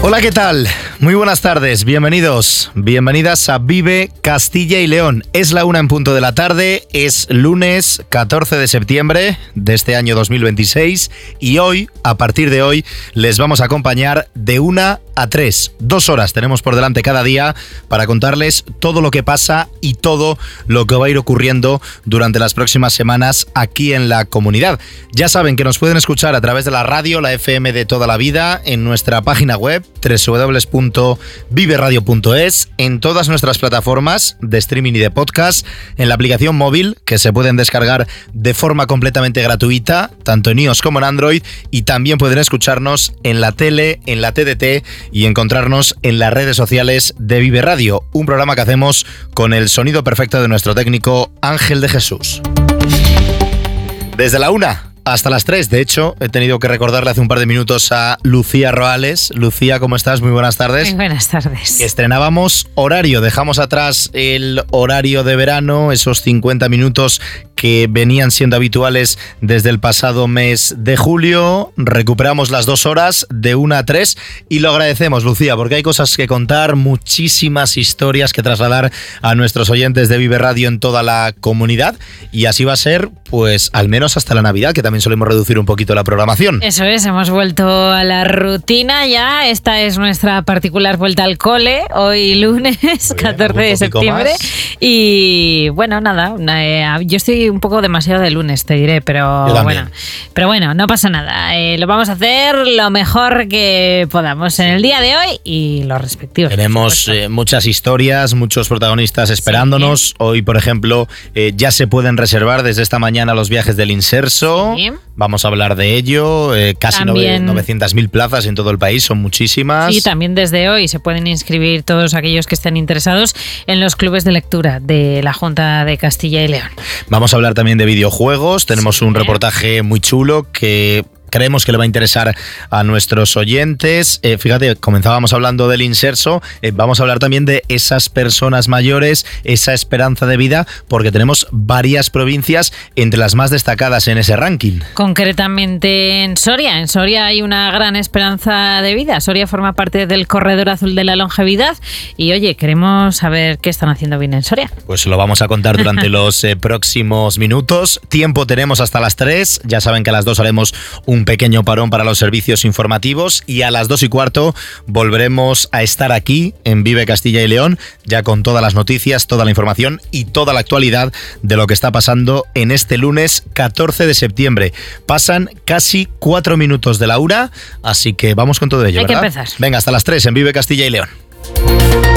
Hola, ¿qué tal? Muy buenas tardes, bienvenidos, bienvenidas a Vive Castilla y León. Es la 1 en punto de la tarde, es lunes 14 de septiembre de este año 2026 y hoy, a partir de hoy, les vamos a acompañar de 1 a 3. 2 horas tenemos por delante cada día para contarles todo lo que pasa y todo lo que va a ir ocurriendo durante las próximas semanas aquí en la comunidad. Ya saben que nos pueden escuchar a través de la radio, la FM de toda la vida, en nuestra página web www.viveradio.es, en todas nuestras plataformas de streaming y de podcast, en la aplicación móvil que se pueden descargar de forma completamente gratuita, tanto en iOS como en Android, y también pueden escucharnos en la tele, en la TDT y encontrarnos en las redes sociales de Vive Radio, un programa que hacemos con el sonido perfecto de nuestro técnico Ángel de Jesús. Desde la 1 hasta las 3, de hecho, he tenido que recordarle hace un par de minutos a Lucía Roales. Lucía, ¿cómo estás? Muy buenas tardes. Muy buenas tardes. Estrenábamos horario, dejamos atrás el horario de verano, esos 50 minutos que venían siendo habituales desde el pasado mes de julio. Recuperamos las 2 horas de 1 a 3 y lo agradecemos, Lucía, porque hay cosas que contar, muchísimas historias que trasladar a nuestros oyentes de Vive Radio en toda la comunidad, y así va a ser, pues, al menos hasta la Navidad, que también solemos reducir un poquito la programación. Eso es, hemos vuelto a la rutina ya. Esta es nuestra particular vuelta al cole, hoy lunes 14 de septiembre. Y bueno, nada, yo estoy un poco demasiado de lunes, te diré, pero bueno, no pasa nada. Lo vamos a hacer lo mejor que podamos en el día de hoy y los respectivos. Tenemos muchas historias, muchos protagonistas esperándonos. Sí. Hoy, por ejemplo, ya se pueden reservar desde esta mañana los viajes del Inserso. Sí. Vamos a hablar de ello. Casi 900.000 plazas en todo el país, son muchísimas. Y también desde hoy se pueden inscribir todos aquellos que estén interesados en los clubes de lectura de la Junta de Castilla y León. Vamos a hablar también de videojuegos. Tenemos un reportaje muy chulo que creemos que le va a interesar a nuestros oyentes. Fíjate, comenzábamos hablando del Inserso, vamos a hablar también de esas personas mayores, esa esperanza de vida, porque tenemos varias provincias entre las más destacadas en ese ranking. Concretamente en Soria hay una gran esperanza de vida. Soria forma parte del Corredor Azul de la Longevidad y, oye, queremos saber qué están haciendo bien en Soria. Pues lo vamos a contar durante los próximos minutos. Tiempo tenemos hasta las 3, ya saben que a las 2 haremos un pequeño parón para los servicios informativos y a las 2:15 volveremos a estar aquí en Vive Castilla y León, ya con todas las noticias, toda la información y toda la actualidad de lo que está pasando en este lunes 14 de septiembre. Pasan casi 4 minutos de la 1, así que vamos con todo ello, Hay ¿verdad? que empezar. Venga, hasta las 3 en Vive Castilla y León.